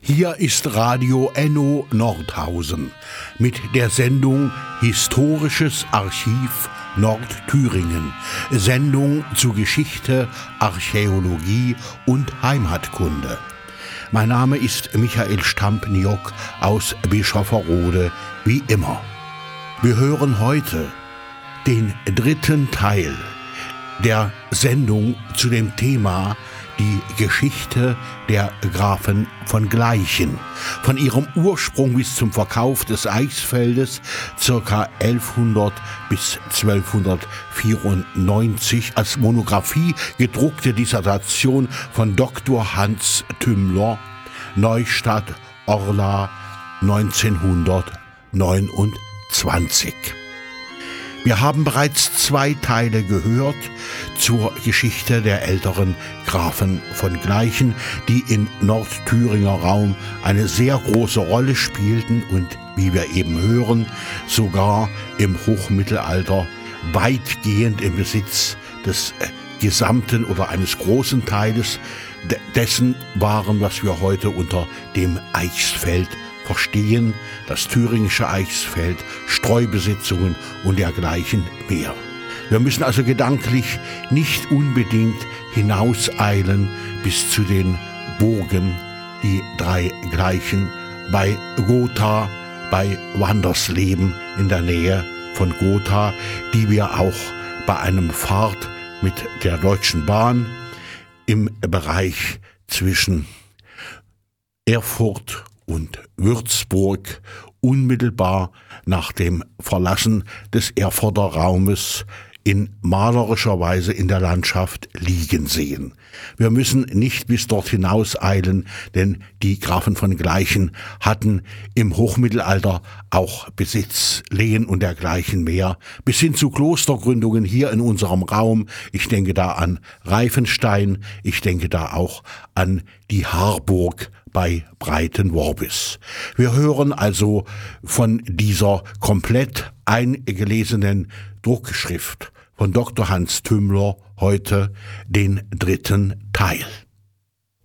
Hier ist Radio Enno Nordhausen mit der Sendung Historisches Archiv Nordthüringen, Sendung zu Geschichte, Archäologie und Heimatkunde. Mein Name ist Michael Stampniok aus Bischofferode, wie immer. Wir hören heute den dritten Teil der Sendung zu dem Thema die Geschichte der Grafen von Gleichen, von ihrem Ursprung bis zum Verkauf des Eichsfeldes ca. 1100 bis 1294 als Monographie gedruckte Dissertation von Dr. Hans Tümmler, Neustadt, Orla, 1929. Wir haben bereits 2 Teile gehört zur Geschichte der älteren Grafen von Gleichen, die im Nordthüringer Raum eine sehr große Rolle spielten und, wie wir eben hören, sogar im Hochmittelalter weitgehend im Besitz des gesamten oder eines großen Teiles dessen waren, was wir heute unter dem Eichsfeld verstehen, das thüringische Eichsfeld, Streubesitzungen und dergleichen mehr. Wir müssen also gedanklich nicht unbedingt hinauseilen bis zu den Burgen, die 3 Gleichen bei Gotha, bei Wandersleben in der Nähe von Gotha, die wir auch bei einem Fahrt mit der Deutschen Bahn im Bereich zwischen Erfurt und Würzburg unmittelbar nach dem Verlassen des Erfurter Raumes in malerischer Weise in der Landschaft liegen sehen. Wir müssen nicht bis dort hinaus eilen, denn die Grafen von Gleichen hatten im Hochmittelalter auch Besitz, Lehen und dergleichen mehr, bis hin zu Klostergründungen hier in unserem Raum. Ich denke da an Reifenstein, ich denke da auch an die Harburg bei Breitenworbis. Wir hören also von dieser komplett eingelesenen Druckschrift von Dr. Hans Tümmler heute den dritten Teil.